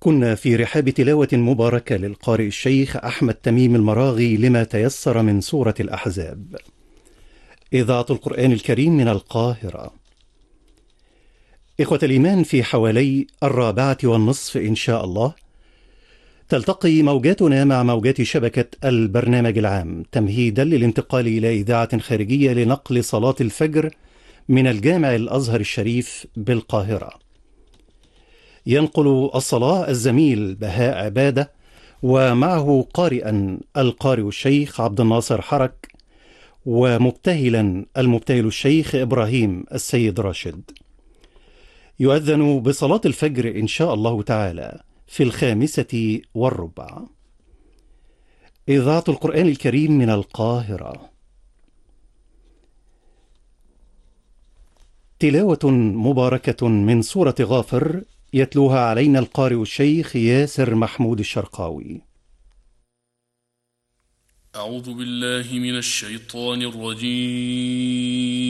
كنا في رحاب تلاوة مباركة للقارئ الشيخ أحمد تميم المراغي لما تيسر من سورة الأحزاب. إذاعة القرآن الكريم من القاهرة. إخوة الإيمان، في حوالي 4:30 إن شاء الله تلتقي موجاتنا مع موجات شبكة البرنامج العام تمهيدا للانتقال إلى إذاعة خارجية لنقل صلاة الفجر من الجامع الأزهر الشريف بالقاهرة. ينقل الصلاة الزميل بهاء عبادة، ومعه قارئا القارئ الشيخ عبد الناصر حرك، ومبتهلا المبتهل الشيخ إبراهيم السيد راشد. يؤذن بصلاة الفجر إن شاء الله تعالى في 5:15. إذاعة القرآن الكريم من القاهرة. تلاوة مباركة من سورة غافر يتلوها علينا القارئ الشيخ ياسر محمود الشرقاوي. أعوذ بالله من الشيطان الرجيم.